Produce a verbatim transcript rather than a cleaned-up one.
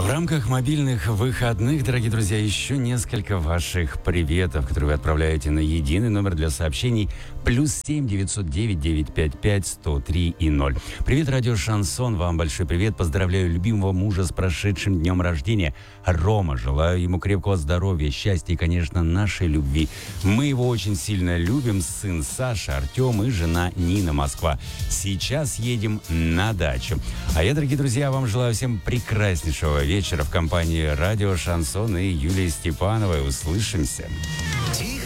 В рамках мобильных выходных, дорогие друзья, еще несколько ваших приветов, которые вы отправляете на единый номер для сообщений плюс семь девятьсот девять девятьсот пятьдесят пять сто три и ноль. Привет, радио Шансон, вам большой привет. Поздравляю любимого мужа с прошедшим днем рождения. Рома, желаю ему крепкого здоровья, счастья и, конечно, нашей любви. Мы его очень сильно любим. Сын Саша, Артем и жена Нина, Москва. Сейчас едем на дачу. А я, дорогие друзья, вам желаю всем прекраснейшего вечера в компании радио Шансон и Юлии Степановой. Услышимся.